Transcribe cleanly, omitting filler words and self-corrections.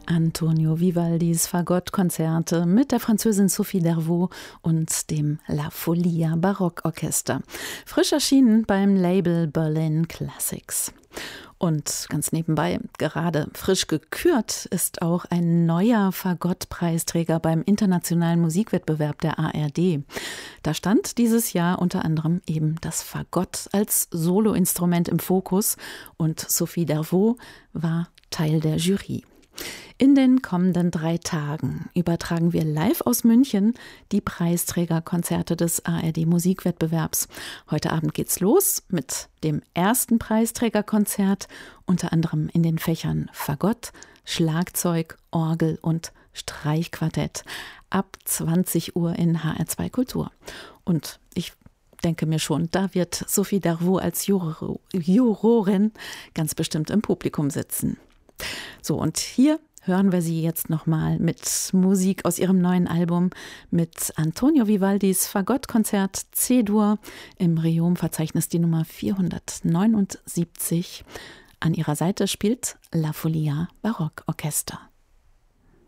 Antonio Vivaldis Fagottkonzerte mit der Französin Sophie Dervaux und dem La Folia Barockorchester. Frisch erschienen beim Label Berlin Classics. Und ganz nebenbei, gerade frisch gekürt ist auch ein neuer Fagott-Preisträger beim internationalen Musikwettbewerb der ARD. Da stand dieses Jahr unter anderem eben das Fagott als Soloinstrument im Fokus und Sophie Dervaux war Teil der Jury. In den kommenden 3 Tagen übertragen wir live aus München die Preisträgerkonzerte des ARD-Musikwettbewerbs. Heute Abend geht's los mit dem ersten Preisträgerkonzert, unter anderem in den Fächern Fagott, Schlagzeug, Orgel und Streichquartett ab 20 Uhr in HR2 Kultur. Und ich denke mir schon, da wird Sophie Dervaux als Jurorin ganz bestimmt im Publikum sitzen. So, und hier hören wir sie jetzt nochmal mit Musik aus ihrem neuen Album mit Antonio Vivaldis Fagottkonzert C-Dur im Reom-Verzeichnis die Nummer 479. An ihrer Seite spielt La Folia Barockorchester.